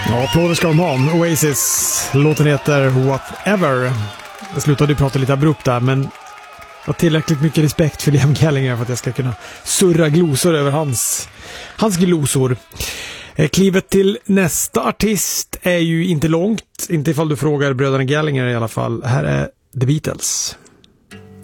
Ja, applåder ska de ha. Oasis, låten heter Whatever. Jag slutade prata lite abrupt där, men jag har tillräckligt mycket respekt för Liam Gallagher för att jag ska kunna surra glosor över hans glosor. Klivet till nästa artist är ju inte långt, inte ifall du frågar bröderna Gallagher i alla fall. Här är The Beatles.